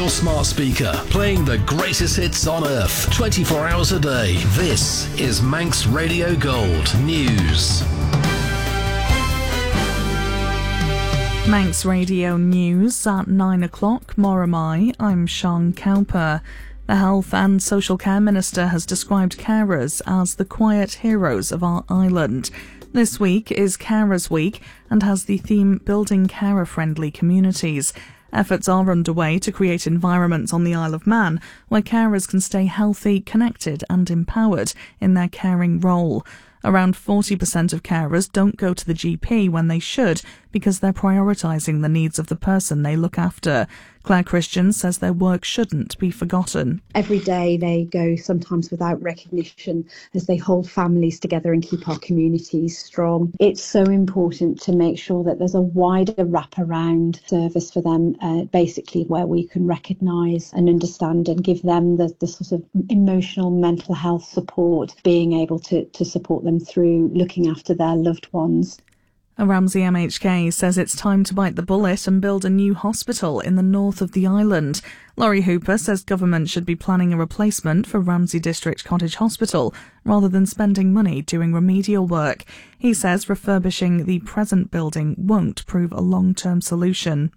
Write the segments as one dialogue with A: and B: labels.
A: your smart speaker, playing the greatest hits on earth, 24 hours a day. This is Manx Radio Gold News.
B: Manx Radio News at 9 o'clock. Moramai, I'm Sean Cowper. The Health and Social Care Minister has described carers as the quiet heroes of our island. This week is Carers Week and has the theme Building Carer-Friendly Communities. Efforts are underway to create environments on the Isle of Man where carers can stay healthy, connected and empowered in their caring role. Around 40% of carers don't go to the GP when they should because they're prioritising the needs of the person they look after. Claire Christian says their work shouldn't be forgotten.
C: Every day they go sometimes without recognition as they hold families together and keep our communities strong. It's so important to make sure that there's a wider wraparound service for them, basically where we can recognise and understand and give them the sort of emotional mental health support, being able to support them through looking after their loved ones.
B: A Ramsey MHK says it's time to bite the bullet and build a new hospital in the north of the island. Laurie Hooper says government should be planning a replacement for Ramsey District Cottage Hospital rather than spending money doing remedial work. He says refurbishing the present building won't prove a long-term solution.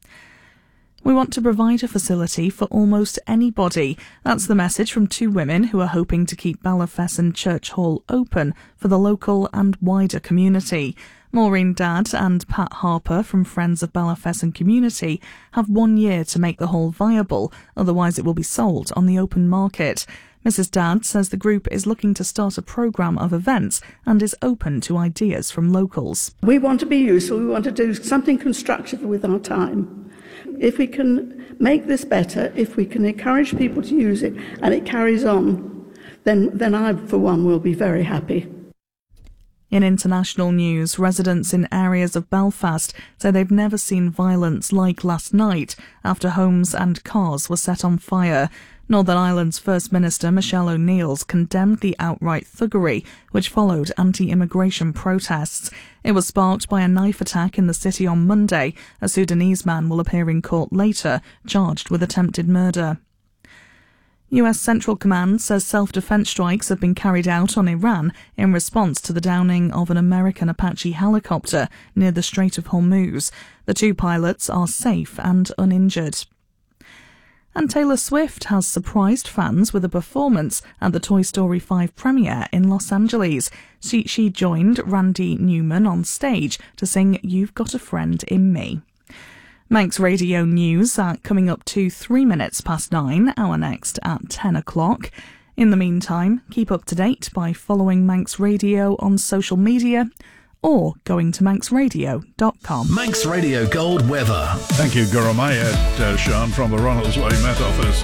B: We want to provide a facility for almost anybody. That's the message from two women who are hoping to keep Ballafesson Church Hall open for the local and wider community. Maureen Dadd and Pat Harper from Friends of Ballafesson Community have 1 year to make the hall viable, otherwise it will be sold on the open market. Mrs Dadd says the group is looking to start a programme of events and is open to ideas from locals.
D: We want to be useful, we want to do something constructive with our time. If we can make this better, if we can encourage people to use it and it carries on, then I, for one, will be very happy.
B: In international news, residents in areas of Belfast say they've never seen violence like last night after homes and cars were set on fire. Northern Ireland's First Minister Michelle O'Neill's condemned the outright thuggery which followed anti-immigration protests. It was sparked by a knife attack in the city on Monday. A Sudanese man will appear in court later, charged with attempted murder. US Central Command says self-defense strikes have been carried out on Iran in response to the downing of an American Apache helicopter near the Strait of Hormuz. The two pilots are safe and uninjured. And Taylor Swift has surprised fans with a performance at the Toy Story 5 premiere in Los Angeles. She joined Randy Newman on stage to sing You've Got a Friend in Me. Manx Radio News coming up to 3 minutes past 9, our next at 10 o'clock. In the meantime, keep up to date by following Manx Radio on social media or going to manxradio.com.
A: Manx Radio Gold weather.
E: Thank you, Gurumaya, Sean, from the Ronaldsway Met Office.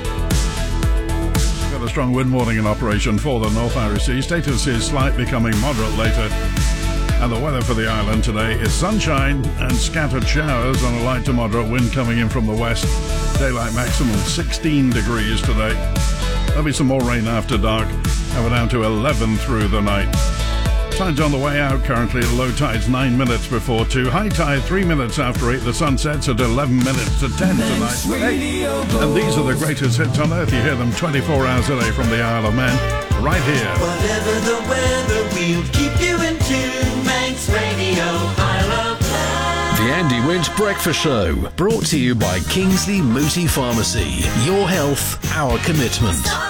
E: Got a strong wind warning in operation for the North Irish Sea. Status is slight, becoming moderate later. And the weather for the island today is sunshine and scattered showers and a light to moderate wind coming in from the west. Daylight maximum 16 degrees today. There'll be some more rain after dark, and we're down to 11 through the night. Tide's on the way out currently. Low tide's 9 minutes before 2. High tide 3 minutes after 8. The sun sets at 11 minutes to 10 tonight. Hey. And these are the greatest hits on earth. You hear them 24 hours a day from the Isle of Man, right here.
F: Whatever the weather, we'll keep you in tune. Manx Radio, Isle of Man.
A: The Andy Winch Breakfast Show, brought to you by Kingsley Mooti Pharmacy. Your health, our commitment.